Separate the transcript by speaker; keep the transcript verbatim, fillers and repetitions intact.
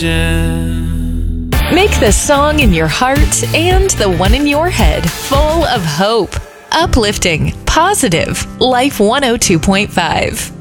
Speaker 1: Make the song in your heart and the one in your head full of hope. Uplifting, positive, Life one oh two point five.